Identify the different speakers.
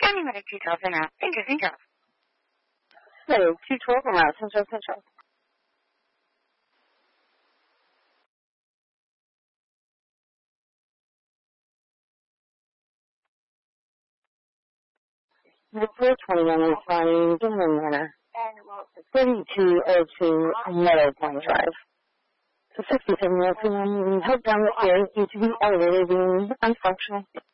Speaker 1: Standing with a 212 now. Thank you.
Speaker 2: Hello, 212 around Central. The 421 is flying Gilman Manor, 3202 Meadow Point Drive. So 67 years we hope down the stairs due to the elevator being unfunctional.